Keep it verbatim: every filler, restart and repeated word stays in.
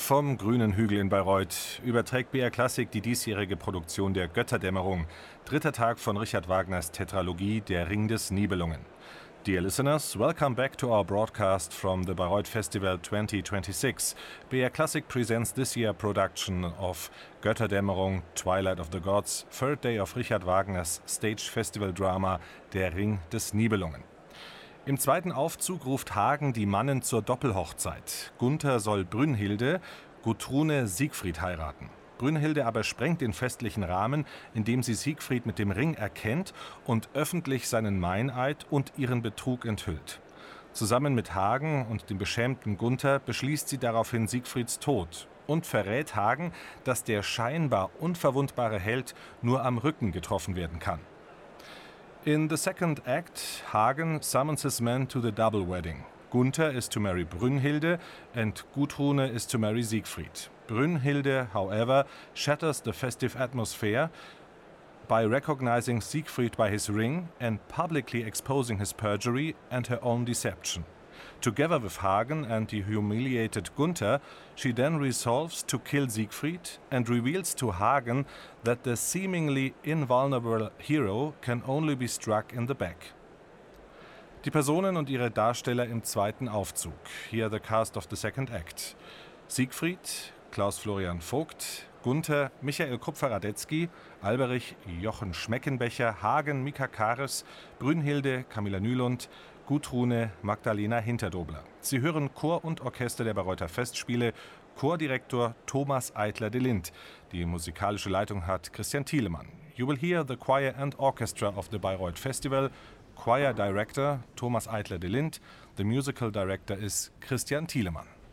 Vom grünen Hügel in Bayreuth überträgt B R Klassik die diesjährige Produktion der Götterdämmerung, dritter Tag von Richard Wagners Tetralogie Der Ring des Nibelungen. Dear listeners, welcome back to our broadcast from the Bayreuth Festival twenty twenty-six. B R Classic presents this year production of Götterdämmerung, Twilight of the Gods, third day of Richard Wagners Stage Festival Drama Der Ring des Nibelungen. Im zweiten Aufzug ruft Hagen die Mannen zur Doppelhochzeit. Gunther soll Brünnhilde, Guthrune Siegfried heiraten. Brünnhilde aber sprengt den festlichen Rahmen, indem sie Siegfried mit dem Ring erkennt und öffentlich seinen Meineid und ihren Betrug enthüllt. Zusammen mit Hagen und dem beschämten Gunther beschließt sie daraufhin Siegfrieds Tod und verrät Hagen, dass der scheinbar unverwundbare Held nur am Rücken getroffen werden kann. In the second act, Hagen summons his men to the double wedding. Gunther is to marry Brünnhilde and Guthrune is to marry Siegfried. Brünnhilde, however, shatters the festive atmosphere by recognizing Siegfried by his ring and publicly exposing his perjury and her own deception. Together with Hagen and the humiliated Gunther, she then resolves to kill Siegfried and reveals to Hagen that the seemingly invulnerable hero can only be struck in the back. Die Personen und ihre Darsteller im zweiten Aufzug. Here the cast of the second act. Siegfried, Klaus-Florian Vogt, Gunther, Michael Kupfer-Radetzky, Alberich, Jochen Schmeckenbecher, Hagen, Mika Kares, Brünnhilde, Camilla Nylund, Guthrune, Magdalena Hinterdobler. Sie hören Chor und Orchester der Bayreuther Festspiele, Chordirektor Thomas Eitler-de Lind. Die musikalische Leitung hat Christian Thielemann. You will hear the choir and orchestra of the Bayreuth Festival. Choir Director Thomas Eitler-de Lind. The musical director is Christian Thielemann.